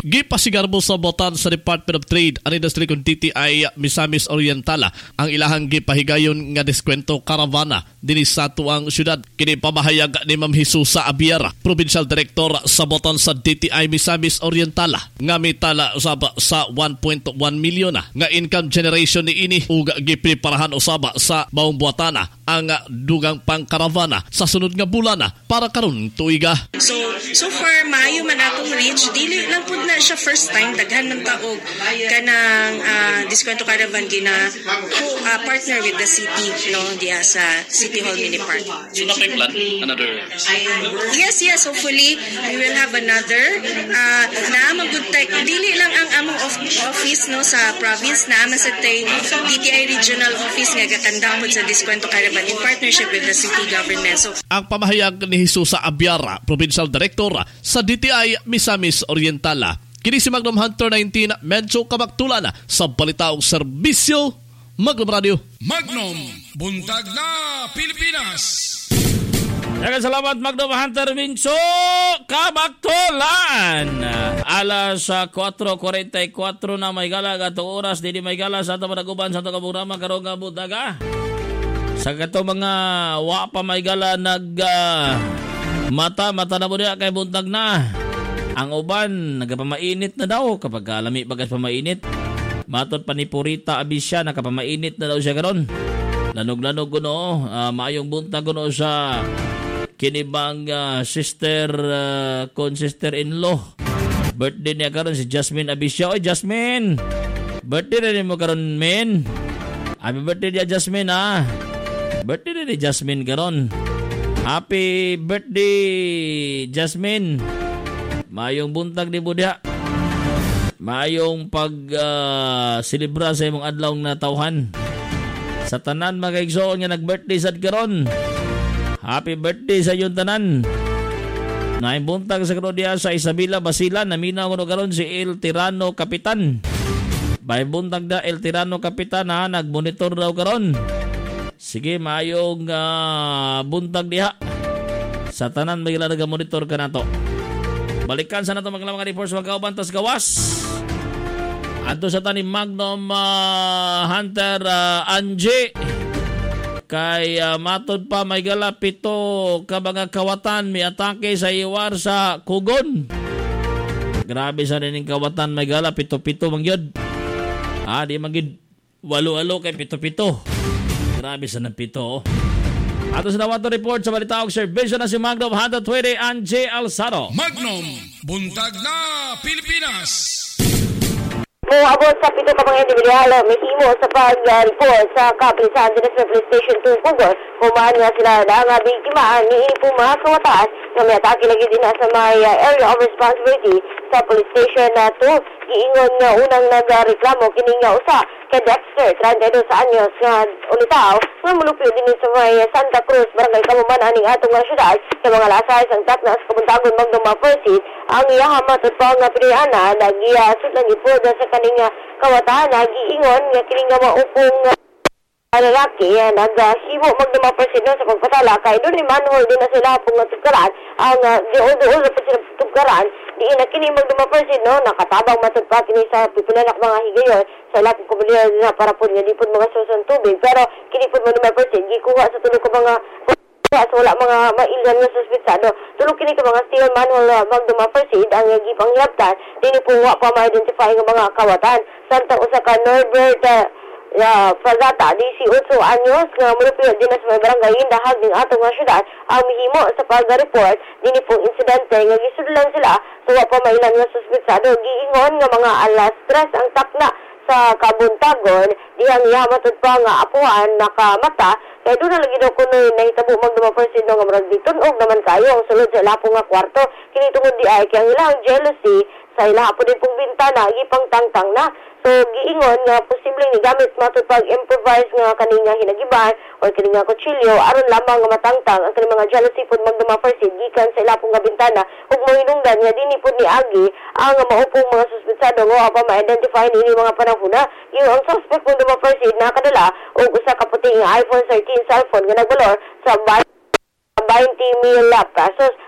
Gipasigarbo sa botan sa Department of Trade and Industry kung DTI Misamis Oriental ang ilahang gipahigayon nga diskwento karavana dinhi sa tuang syudad. Kini pamahayag ni Ma'am Jesusa Abiera, Provincial Director sa botan sa DTI Misamis Oriental, nga mitala usaba sa 1.1 milyon nga income generation ni ini ug gipreparahan usaba sa maong buwatana ang dugang pangkaravana sa sunod nga bulan para karon tuiga. So far maayo man atong reach, dili lang pud na siya first time daghan ng taog kanang diskwento caravan gina partner with the city diya sa City Hall Mini Park. So na plan another? Yes, hopefully we will have another naamang good time. Dili lang ang among office sa province, naamang sa DTI Regional Office nga gakandang pud sa diskwento caravan in partnership with the city government. So ang pamahayag ni Jesusa Abiara, Provincial Director sa DTI Misamis Oriental. Kini si Magnum Hunter 19 medyo kabaktulan sa balitaong serbisyo Magnum Radio. Magnum, buntag na Pilipinas. Daghang salamat Magnum Hunter Minso kabaktulan. Alas 4:44 na may gala atong oras dili may gala sa atong panaguban sa atong programa karong nga buntaga. Sa kato mga wa pa may gala mata na mo kay buntag na. Ang uban nagapamainit na daw kapag lami bagas pamainit. Matod pa ni Purita Abisya nakapamainit na daw siya karon. Lanog-lanog kuno maayong buntag kuno sa kinibang sister in-law. Birthday niya karon si Jasmine Abisya. Oy Jasmine, birthday rin mo karon men. Happy birthday dia Jasmine Birthday ni Jasmine karon. Happy birthday Jasmine. Mayong buntag ni Budya. Mayong selebra sa imong adlaw na tawhan. Sa tanan magaigsoon nga nag-birthday sad karon. Happy birthday sa iyon tanan. Naay buntag sa karon diha sa Isabela Basilan, naminaw mo karon si El Tirano Kapitan. Bay buntag da El Tirano Kapitan nagmonitor daw karon. Sige, mayong buntag diha. Sa tanan magila naga-monitor ka nato. Balikan sa nato mga reports magkauban tas gawas. Adto sa tanim Magnum Hunter Angie. Kay matod pa may gala 7 ka mga kawatan may atake sa iwar sa Kugon. Grabe sa nining kawatan may gala 7 mangyod. Di mangyod 8 kay 7. Grabe sa ng 7. Ato sa nawato report sa balitaong serbisyo na si Magnum Hunter 20 Angie Alzado. Magnum, buntag na Pilipinas. Abot sa 7 ka mga individual, may himo sa pag-report sa kapisan din sa Police Station 2 Pugon. Kumaan nga sila na nga biktima ni po mga kawataan na may atake lagi din sa may area of responsibility sa Police Station 2. Giingon nga unang nagreklamo kini nga usa kay Dexter, 32 sa anyos nga ulitaw, nga mulupyo din sa may Santa Cruz, barangay Kamuman, aning atong nga syudad, kay mga lasay sang takna sa kabuntagon Magduma Persid, ang iyaha matod pa nga piniyana, nag-iasod lang ipod sa kaning kawatahan, giingon nga kini nga maupong lalaki, naghimo Magduma Persid sa pagpatala, kay doon ni manhole din na sila pong tugkaran, ang dool na pa sila tugkaran, di na kini Magduma Persid nakatabang matod pa kini sa pipinanak mga higayon sa lapong komunidad na para po nga di po mga susong tubig, pero kini po Magduma Persid gikuha sa tulog ko mga sa wala mga mailyan nga suspitsado. Tulog kini ka mga steel manhole Magduma Persid ang gipanghilabtan, dini po wa pa ma-identify nga mga kawatan. Samtang usa ka Norbert Frazata, 18 anyos, nga mulupyo din sa may barangay Indahag ng atong nga syudad, ang mihimo sa pag-report, dini pong insidente nga gisudlan sila, so wa pa mailan nga suspitsado. Giingon nga mga alas 3 ang takna sa kabuntagon, dihang yamatod pa nga apuan nakamata, kaya doon na lagi daw kuno nahitabo Magduma Persid nga marag ditunog naman kayo ang sulod sa ilapong nga kwarto. Kini tungod di ay kaya ang ilang jealousy sa ilaha po din pong bintana, ipang tangtang na. So, giingon nga posibleng ni gamit matupag improvise nga kaninga hinagiban o kaninga kutsilyo aron lamang nga matangtang ang kaning mga jealousy pod Magduma Persid gikan sa ilapong nga bintana ug mohinungdan nga dinhi pod ni Agi ang maupong mga suspetsado nga pa ma-identify ni mga panahona. Yung ang suspect Magduma Persid nakadala og usa ka puting iPhone 13 cellphone nga nagbalor sa 20 mil pesos.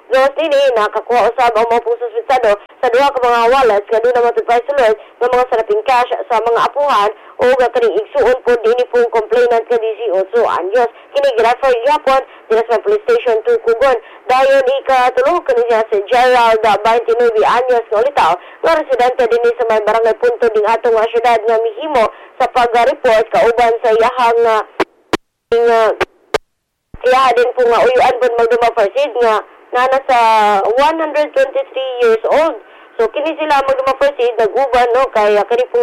Gawas nini nakakuha usab ang mga pong suspetsado sa duha ka mga wallets nga doon naman tutpay sulod ng mga salaping cash sa mga apuhan o kaning igsuon po din pong complainant nga 18 anyos. Kini girefer gyapon dila sa police station 2 Kugon. Dayon ikatulong kaniya si Gerald 29 anyos nga ulitaw nga residente din sa may barangay Punto ding atong syudad nga mihimo sa pag-report kauban sa iyahang kaya din po nga uyuan po magdumafarsid nga nasa 123 years old. So kini sila magdumafarsid naguban no kaya kani po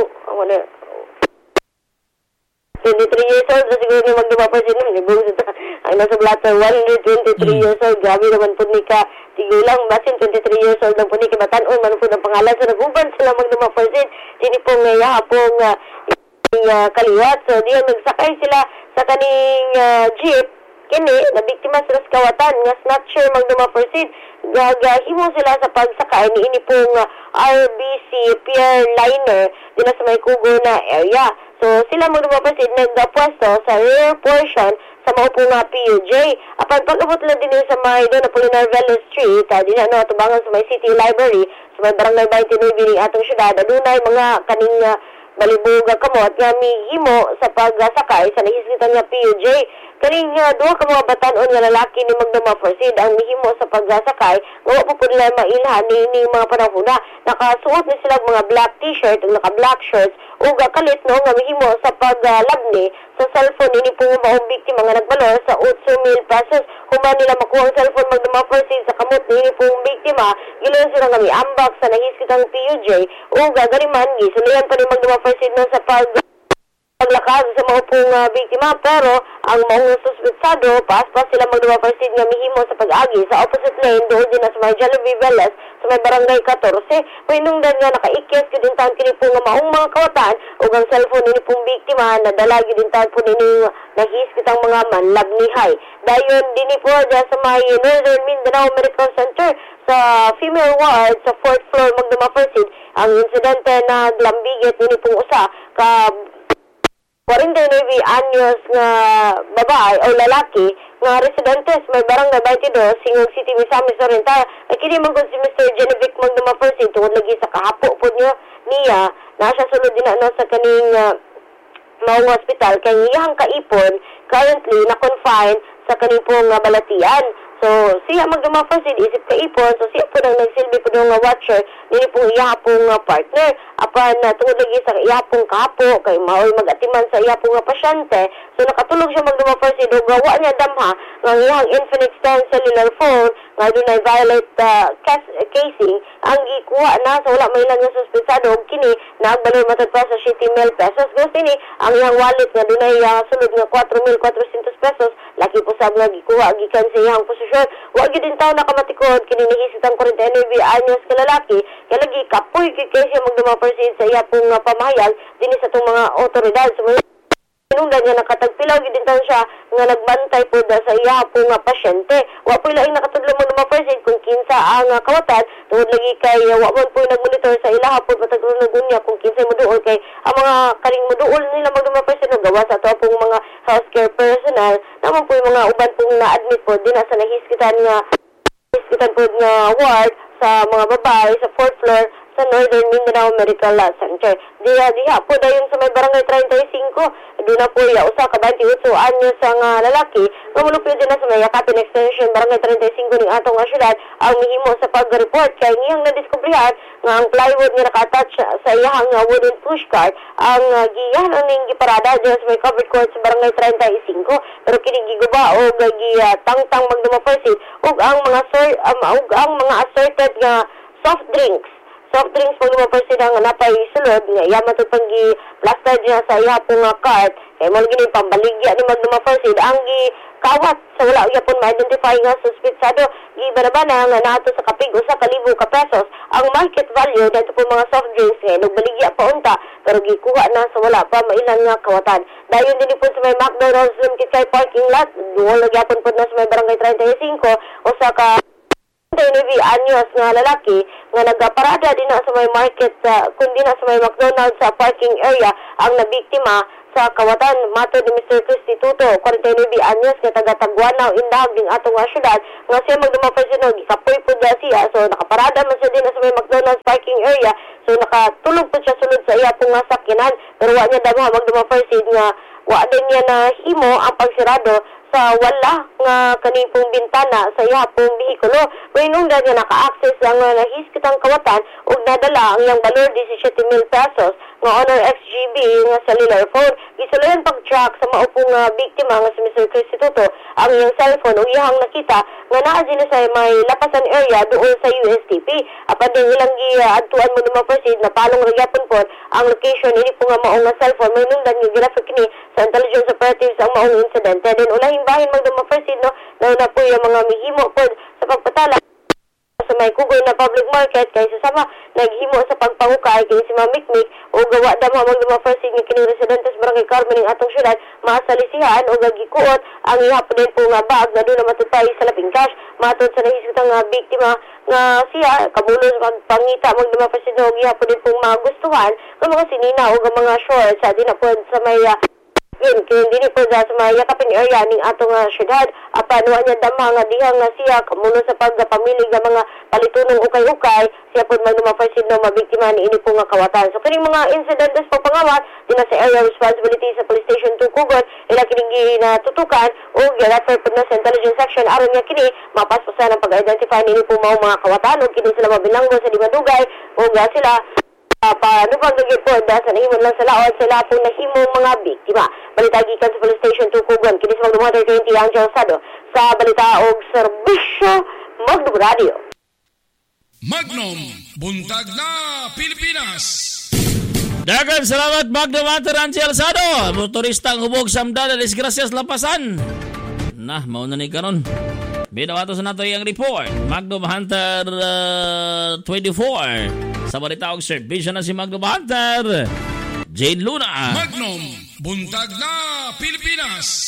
23 years old so siguro ni magdumafarsid no nibong ang nasa blatter 123 years old. Grabe naman po ni ka tigulang basin 23 years old ang po ni kibatan-on man po ng pangalan sa naguban sila magdumafarsid. Dini po nga hapong kaliwat. So diyan nagsakay sila sa kaning jeep. Kini nabiktima sila sa kawatan nga snatcher magdumafarsid. Gagahimo sila sa pagsakay ni ini pong RBC Pier Liner dila sa may Kugo na area. So sila magdumafarsid nagpwesto sa rear portion sa mao pong PUJ. Apan pag-abot lang din sa may doon na Polinar Valley Street, din ano tubangan sa may City Library, sa may barangay 29 bining atong syudad, adunay mga kaning balibog kamot nga mihimo sa pagsakay sa nahislitan nga PUJ. Kaning duha ka mga batan-on nga lalaki ni magdumafarsid ang mihimo sa pagsakay nga wa po nila mailhan ni mga panahon na nakasuot ni sila mga black t-shirt ug naka-black shorts ug kalit no nga mihimo sa paglabni sa cellphone ini po maong biktima nga nagbalor sa 8,000 pesos. Human nila makuha ang cellphone magdumafarsid sa kamot ni pong biktima, gilan sila nga miambak sa nahiskitang PUJ ug gariman gisulian pa ni magdumafarsid no sa paglakad sa mga pong biktima, pero ang mga suspetsado paas-pas sila magdumafarsid nga mihimo sa pag-agi sa opposite lane doon din na sa may Jollibee Velas sa may barangay 14. Pinungdan nga nakaikyas gidintan kini po nga maong mga kawatan ug ang cellphone ni pong biktima nadala gidintan po nini nahis kitang mga manlabnihay. Dayon dinhi po sa may Northern Mindanao Medical Center sa female ward sa 4th floor magdumafarsid ang insidente na glambigit nini pong usa ka 49 anyos nga babae o lalaki nga residentes may barangay 22 Singog City, Misamis Oriental. Ay kini man si Mr. Genevic magdumafarsid tungod lagi sa kahapo po niya na siya sulod din na sa kaning maong hospital kay iyang kaipon currently na confine sa kaning pong balatian. So siya magdumafarsid isip kaipon, so siya po nang nagsilbi po nga watcher nini pong iya pong partner apan tungod lagi sa iya pong kapo kay maoy magatiman sa iya pong pasyente. So nakatulog siya magdumafarsid ug gawa niya damha nga iyang Infinix 10 cellular phone nga dunay violate casing ang gikuha na sa wala may lang nga suspetsado ug kini nagbalor matad pa sa 70,000 pesos. Gusto ni ang iyang wallet nga dunay sulod nga 4,400 pesos laki po sab nga gikuha gikan sa iyang posisyon. Wa gyud din taw nakamatikod kini nahisitang 49 anyos ka lalaki kay lagi kapoy kay siya magdumafarsid sa iya pong pamahayag dinhi sa tong mga otoridad. So pinungdan nga nakatagpilaw gyud din taw siya nga nagbantay po sa iya pong pasyente. Wa po laing nakatudlo magdumafarsid kung kinsa ang kawatan tungod lagi kay wa man po nagmonitor sa ilaha po patagron unya kung kinsa moduol kay ang mga karing moduol nila magdumafarsid no gawa sa ato pong mga healthcare personnel naman po yung mga uban pong na-admit po din sa nahiskitan po nga ward sa mga babae sa 4th floor sa Northern Mindanao Medical Center. Diha po dayon sa may barangay 35. Doon na po usa ka 28 anyos ang lalaki. Mamulupyo din na sa may Yakapin Extension barangay 35 ning atong syudad ang mihimo sa pag-report kay ngiyang nadiskubrihan nga ang plywood nga naka-attach sa iyang wooden pushcart ang giyan ning giparada diyan sa may covered court sa barangay 35. Pero kini giguba o tangtang magdumafarsid ug ang mga assorted nga soft drinks magdumafarsid ang napay sulod nga iya matupang gi-plaster niya sa iya pong cart kay mo gini pambaligya ni magdumafarsid ang kawat sa wala gyapon ma-identify nga suspetsado gibanabana nga nato sa kapig usa ka libo ka pesos ang market value dito po mga soft drinks nga nagbaligya pa unta pero gikuha na sa wala pa mailan nga kawatan. Dayon din po sa may McDonald's Kay parking lot duol gyapon po na sa may barangay 35 usa ka 39 anyos nga lalaki nga nagaparada din na sa may market kundi na sa may McDonald's sa parking area ang nabiktima sa kawatan. Matod ni Mr. Cristituto, 49 anyos nga taga Tagwanaw indahag ding atong syudad nga siya magdumapersinog gikapoy pud siya, so nakaparada man siya din na sa may McDonald's parking area, so nakatulog pud siya sulod sa iya pong sakyanan, pero wa niya damo magdumapersid nga wa din niya na himo ang pagsirado sa wala nga kaning pong bintana sa iya pong bihikulo. Maynungdan nga naka-access ang nahiskitang kawatan ug nadala ang iyang balor 17,000 pesos nga Honor XGB nga cellular phone. Gisulayan pag-track sa maupong biktima nga si Mr. Cristituto ang iyang cellphone ug iyang nakita nga naa din sa may lapasan area doon sa USTP. Apan din ilang giadtuan mo dumaproceed na palong magyapon po ang location ini po nga maong cellphone. Maynungdan nga ginafik kini sa intelligence operatives ang maong insidente. Then ulahing bahin magdumaproceed no na po yung mga mihimo po sa pagpatala sa may kugoy na public market kay susama naghimo sa pagpangukay kay si Mamikmik o gawa damo magdumaproceed nga kini residentes barangay Carmen ning atong syudad maasalisihan o gagikuot ang ihapon din po nga bag na doon na matutay sa laping cash. Matod sa nahisutang biktima nga siya kabulos magpangita magdumaproceed o ihapon din po mga gustuhan ng mga sinina o mga shorts sa din na po sa may yun, kaya hindi po sa mga yakapin area ning atong syudad. Apanuan niya dama nga diha nga siya kamuno sa pagpamilig ng mga palitunong ukay-ukay, siya po magdumaproceed na mabiktima ni ini po nga kawatan. So kining mga incidentes po pangawat din sa area responsibility sa Police Station 2 Kugon, ila kining natutukan o girefer po na sa intelligence section aron nga kini mapaspasan ang pag-identify ni po mga kawatan o kini sila mabilanggo sa dimadugay o sila paano pag nagipod sa nahimon lang sa laot sila po nahimong mga biktima. Balita gikan sa Police Station 2 Kugon, kini sa Magdumang 20 Angel Sado sa balita og serbisyo Magdumang Radio. Magnum, buntag na Pilipinas. Dagan salamat Magdumang Angel Sado. Motoristang hubog samda na disgrasyas lapasan. Nah, mauna ni karon. Binawato sa nato yung report. Magnum Hunter 24. Sa balita og serbisyo na si Magnum Hunter Jane Luna. Magnum, buntag na Pilipinas.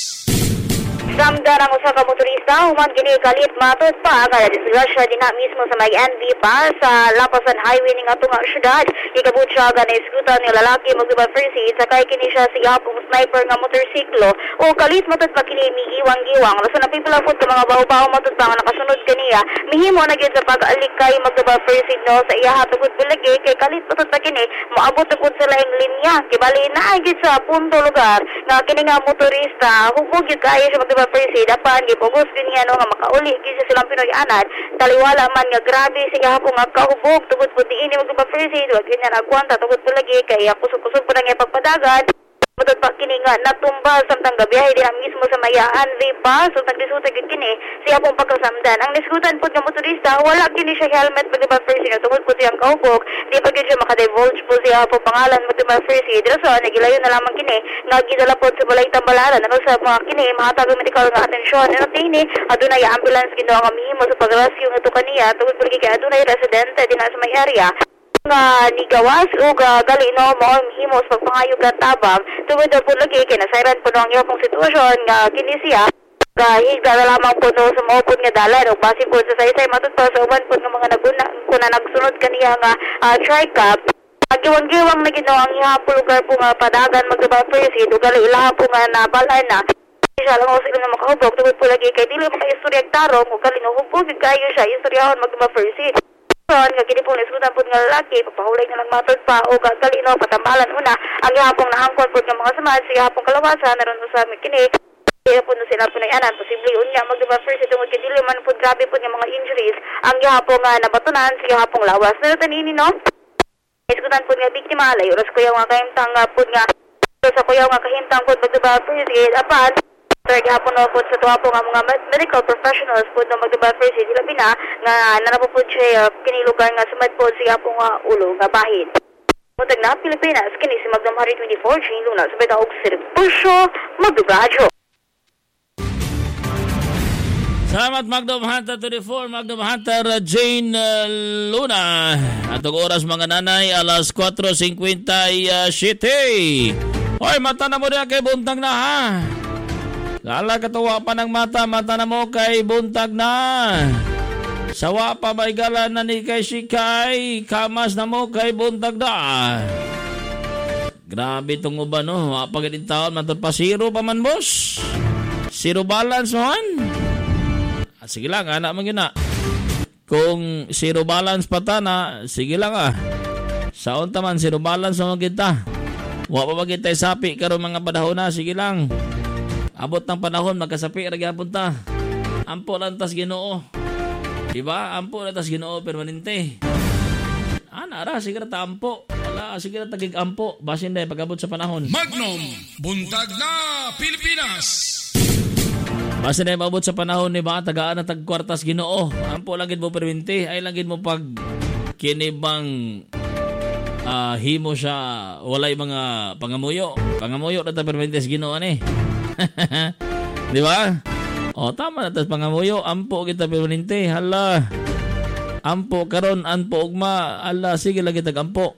Samda ng usa ka motorista human kini kalit matod pa kada disgrasya din na mismo sa may NV pa sa Lapasan Highway ning atong syudad. Ikabut siya ga naisgutan ni lalaki magdumaproceed sakay kini siya sa ihapong sniper nga motorsiklo o kalit matod pa kini miiwang-giwang. Basta napipila pud ka mga baho-baho matod pa nga nakasunod kaniya. Mihimo na gyud sa pag-alikay magdumaproceed no sa iya tugod bulagi kay kalit matod pa kini moabot pud sa laing linya. Kibali na gyud sa punto lugar nga kini nga motorista hubog gyud kaya siya magdumaproceed apan gipugos din nga no nga makauli gyud sa silang Pinoy anad taliwala man nga grabe siya hapon nga kahubog tugod pud diini magdumaproceed wag niya nagkwanta tugod pud lagi kay kusog-kusog pa nga pagpadagan. Matod pa kini nga natumbal samtang gabiyahe din ang mismo sa mayaan pa so nagdisutag kini siya pong pagkasamdan. Ang nisgutan pud nga motorista wala kini siya helmet magdumaproceed tungod pud siyang kahubog di pa gyud siya makadivulge po siya po pangalan magdumaproceed so nagilayon na lamang kini nagidala pod sa balay tambalaran ano sa mga kini mahatag medical nga atensyon ano tini adunay ambulance ginawa nga mihimo sa pag-rescue nga kaniya tungod pud kay adunay residente din sa may area nga nigawas o gali no mo himos pagpangayog at tabang tungod po lagi kay nasayran po ang iyong sitwasyon nga kini siya kahit gala lamang po no sa maupod nga dalan o base po sa saysay matod pa sa uban po ng mga naguna kuna nagsunod kaniya nga tri-cap giwang-giwang na ginawa ang ihapon lugar po nga padagan magdumaproceed o gali ilaha po nga nabalay na siya lang ako sila na makahubog tungod po lagi kay dili mo kayo istoryag tarong o gali no hubog kayo siya istoryahon magdumaproceed nga kini po nisgutan po nga lalaki papahulay na lang matod pa o gali no patambalan una ang ihapong naangkon po nga mga samad sa ihapong kalawasan naroon sa kini kaya po na sila po na yanan posible unya magdumaproceed tungod kay dili man po grabe po nga mga injuries ang ihapong nabatunan sa ihapong lawas na tanini no nisgutan po nga biktima layo ras kuyaw nga kahimtang po nga sa kuyaw nga kahimtang po magdumaproceed apan gihapon no po sa tuwa po nga mga medical professionals po na magdumaproceed ilabi na nga nanapo po siya kini lugar nga sumad po siya po nga ulo nga bahin. Muntag na Pilipinas kini si Magdum Hari 24 Jane Luna sa beta og serbisyo Magdumradyo. Salamat Magdum Hunter 24 Magdum Hunter Jane Luna. Atong oras mga nanay alas 4:57. Hoy mata na mo na kay buntag na ha. Lala katawa pa ng mata na mo kay buntag na. Sawa pa may gala na ni kay Shikay. Kamas na mo kay buntag da. Grabe itong uban, no? Pagdating taon, matod pa zero pa man, boss. Zero balance, man. Sige lang, anak mo yun na. Kung zero balance pa ta na, sige lang Saon taman, zero balance mo kita. Wa pa magkita sapi karon mga panahon na, sige lang. Abot ng panahon, magkasapi, ragyapon ta. Ampo lang tas Ginoo. Diba? Ampo lang tas Ginoo, permanente. Nara, sige na ta ampo. Wala, sige na tagig ampo. Basin na pag-abot sa panahon. Magnum, buntag na Pilipinas. Basta na mabot sa panahon ni ba, tagaan na tagkwartas Ginoo. Ampo langit mo perminti, ay langit mo pag kinibang himo siya, walay mga pangamuyo. Pangamuyo na ta perminti sa Ginoo ni. Di ba? O tama na tas pangamuyo, ampo kita perminti. Hala. Ampo karon, ampo ugma. Hala, sige lagi tagampo.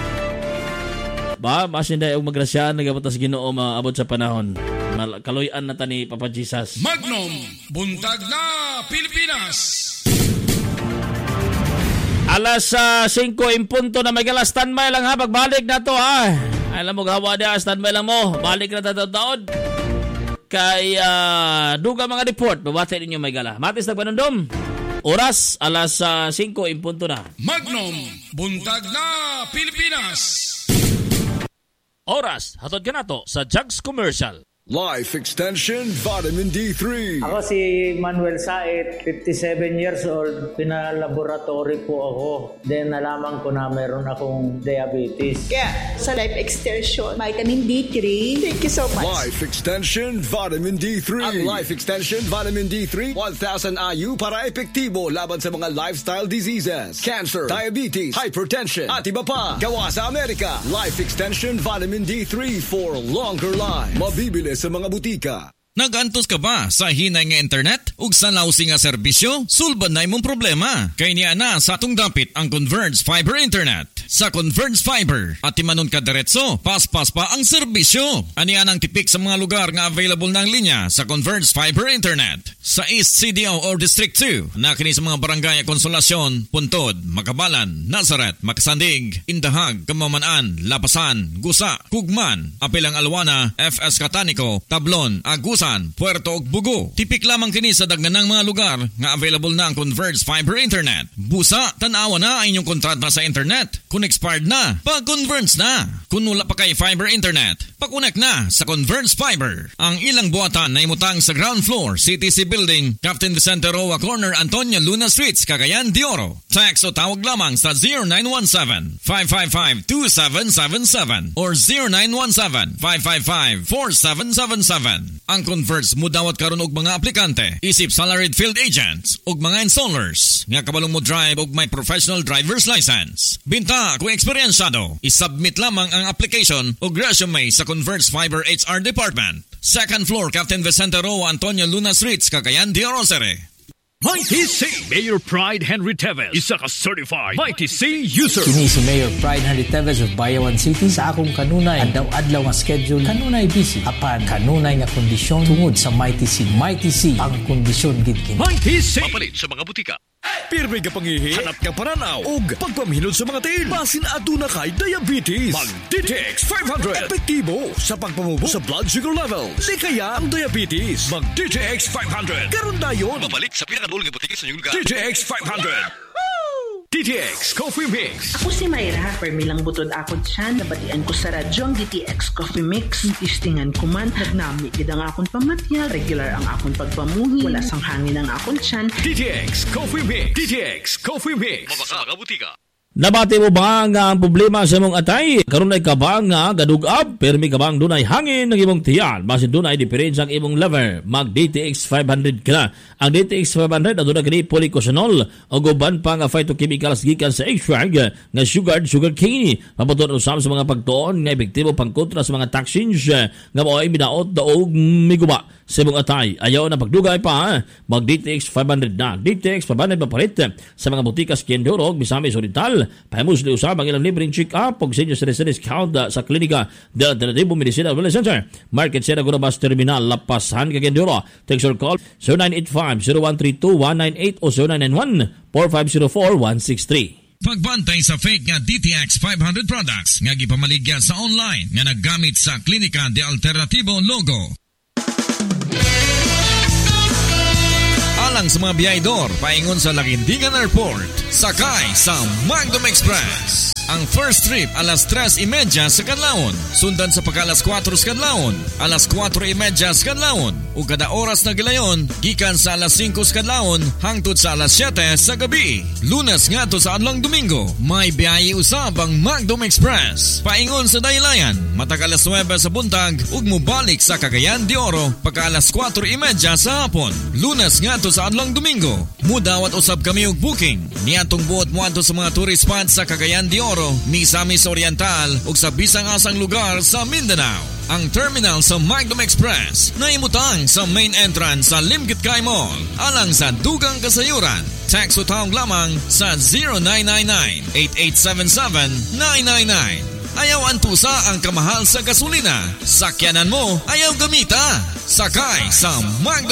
Ba, basin na yung magrasyan nagabot sa Ginoo maabot sa panahon. Kaloyan na ta ni Papa Jesus. Magnum, buntag na Pilipinas. Alas 5:00 na may gala, standby lang pagbalik na to Alam mo gawa dia, standby lang mo. Balik na taon. Kay duga mga report, babati ninyo may gala. Matis nagpanundom. Oras alas 5:00 na. Magnum, buntag na Pilipinas. Oras hatod ka na to sa Jugs Commercial. Life Extension Vitamin D3. Ako si Manuel Sait, 57 years old. Pinalaboratory po ako. Then nalaman ko na meron akong diabetes. Kaya sa Life Extension, Vitamin D3, thank you so much. Life Extension Vitamin D3. Ang Life Extension Vitamin D3, 1,000 IU para epektibo laban sa mga lifestyle diseases, cancer, diabetes, hypertension, at iba pa. Gawa sa Amerika. Life Extension Vitamin D3 for longer life. Mabibili sa mga butika. Nagantos ka ba sa hinay nga internet? Ug sa lausi nga serbisyo? Sulban na imong problema. Kay niya na sa atong dapit ang Converge Fiber Internet. Sa Converge Fiber, at timanon ka diretso, paspas pa ang serbisyo. Aniyan ang tipik sa mga lugar nga available ng linya sa Converge Fiber Internet. Sa East CDO or District 2, nakini sa mga barangay Konsolasyon, Puntod, Makabalan, Nazareth, Makasandig, Indahag, Kamamanaan, Lapasan, Gusa, Kugman, Apilang Alwana, FS Catanico, Tablon, Agusan, Puerto ug Bugo. Tipik lamang kini sa daghanang mga lugar nga available na ang Converge Fiber Internet. Busa, tanawa na ang inyong kontrata sa internet. Kung expired na, pag-Converge na. Kung wala pa kay Fiber Internet, pakunek na sa Converge Fiber. Ang ilang buhatan na imutang sa ground floor, CTC Building, Captain Vicente Roa Corner, Antonio Luna Streets, Cagayan de Oro. Text o tawag lamang sa 0917-555-2777 or 0917-555-4777. Ang Converge mo dawat karon og mga aplikante, isip salaried field agents ug mga installers nga kabalong mo drive og may professional driver's license. Binta kung eksperyensado, isubmit lamang ang application o resume sa Converge Fiber HR Department. Second floor, Captain Vicente Roa, Antonio Luna Streets, Cagayan de Oro. Mighty C Mayor Pride Henry Teves, isa ka certified Mighty C user. Kini si Mayor Pride Henry Teves of Bayawan City. Sa akong kanunay, adlaw-adlaw nga schedule, kanunay busy. Apan kanunay nga kondisyon tungod sa Mighty C. Mighty C ang kondisyon gid kini. Mighty C. Mapalit sa mga butika. Pirmi ka pangihi, hanap ka pananaw, ug pagpaminod sa mga tiil. Basin aduna kay diabetes. Mag-DTX 500. Epektibo sa pagpamubo sa blood sugar levels. Likaya ang diabetes. Mag-DTX 500. Karon dayon. Mapalit sa pinakadul nga butika sa inyong lugar. DTX 500. DTX Coffee Mix. Ako si Mayra, permilang butod akong tiyan, nabatian ko sa radyo ang DTX Coffee Mix. Tistingan ko man, nagnami gid ang akong pamatyal, regular ang akong pagpamuhi, wala sang hangin ang akong tiyan. DTX Coffee Mix. DTX Coffee Mix. Mabasa mga butika. Nabati mo ba nga ang problema sa imong atay? Karon ay kabang nga gadugab, permi kabang dunay hangin ng imong tiyan. Basin dunay diferensya ang imong lever. Mag DTX 500 ka na. Ang DTX 500 aduna kini polycosanol o guban pa nga phytochemicals gikan sa extract nga sugar cane. Paboton usab sa mga pagtuon nga epektibo pangkontra sa mga toxins nga mao'y minaot daog miguba sa imong atay. Ayaw na pagdugay pa, mag DTX 500 na. DTX 500 mapalit sa mga butika sa Kendorog, Misamis Oriental, Pahimusli usab ang ilang libreng check-up ug senior citizen discount sa Klinika del Alternativo Medicina Wellness Center. Market Sierra Gurabas Terminal, Lapasan, Cagayan. Text or call 0985-0132-198 o 0991-4504-163. Pagbantay sa fake nga DTX 500 products nga gipamaligya sa online nga naggamit sa Klinika de Alternativo logo. Alang sa mga biyahedor, paingon sa Laguindingan Airport, sakay sa Magdom Express. Ang first trip alas 3:30 sa kadlawon, sundan sa pagkalas 4 sa kadlawon, alas 4:30 sa kadlawon, ug kada oras na gilayon gikan sa alas 5 sa kadlawon hangtod sa alas 7 sa gabi. Lunes ngadto sa adlong Domingo, may biyahe usab ang Magdom Express. Paingon sa daylayan, matag alas 9 sa buntag ug mobalik sa Cagayan de Oro pagka alas 4:30 sa hapon. Lunes ngadto sa adlong Domingo, mudawat usab kami og booking niadtong buot moadto sa mga tourist spots sa Cagayan de Oro, Misamis Oriental ug sa bisang-asang lugar sa Mindanao. Ang terminal sa Magdom Express na imutang sa main entrance sa Limkit Kay Mall, alang sa dugang kasayuran. Text o tawag lamang sa 0999-8877-999. Ayaw antusa ang kamahal sa gasolina. Sakyanan mo, ayaw gamita. Sakay sa Magdom